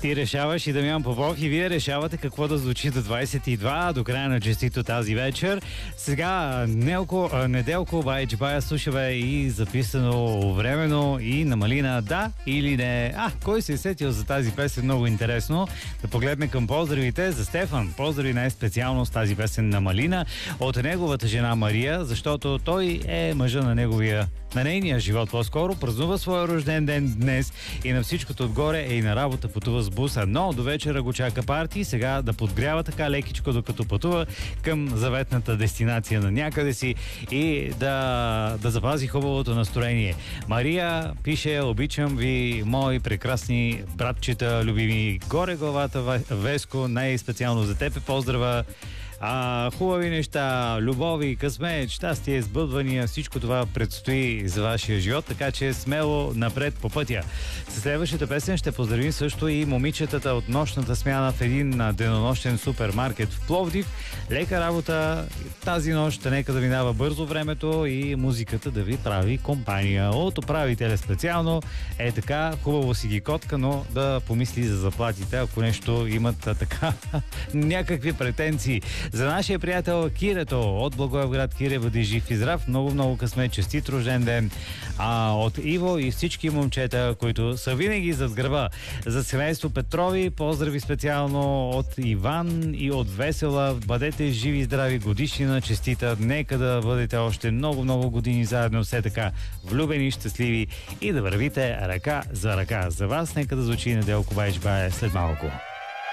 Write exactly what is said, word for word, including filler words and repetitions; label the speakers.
Speaker 1: Ти решаваш и Дамян Попов, и вие решавате какво да звучи до двайсет и два, до края на честито тази вечер. Сега Нелко, Неделко Баич Бая слушаме и записано временно и на Малина, да или не. А, кой се е сетил за тази песен? Много интересно. Да погледне към поздравите за Стефан. Поздрави най-специално с тази песен на Малина от неговата жена Мария, защото той е мъжа на неговия, на нейния живот по-скоро, празнува своя рожден ден днес и на всичкото отгоре е и на работа, пътува с буса, но до вечера го чака парти, сега да подгрява така лекичко, докато пътува към заветната дестинация на някъде си и да, да запази хубавото настроение. Мария пише: обичам ви, мои прекрасни братчета, любими, горе главата Веско, най-специално за теб е поздрава. А, хубави неща, любови, късмет, щастие, сбъдвания, всичко това предстои за вашия живот, така че смело напред по пътя. С следващата песен ще поздравим също и момичетата от нощната смяна в един денонощен супермаркет в Пловдив. Лека работа тази нощ, нека да минава бързо времето и музиката да ви прави компания. От управителя специално е така, хубаво си ги котка, но да помисли за заплатите, ако нещо имат така някакви претенции. За нашия приятел Кирето от Благоевград, Кире, бъди жив и здрав, много-много късмет, честит рожден ден. А от Иво и всички момчета, които са винаги зад гърба. За семейство Петрови, поздрави специално от Иван и от Весела. Бъдете живи и здрави, годишнина честита. Нека да бъдете още много-много години заедно, все така влюбени, щастливи и да вървите ръка за ръка. За вас нека да звучи Неделко Баич Бая след малко.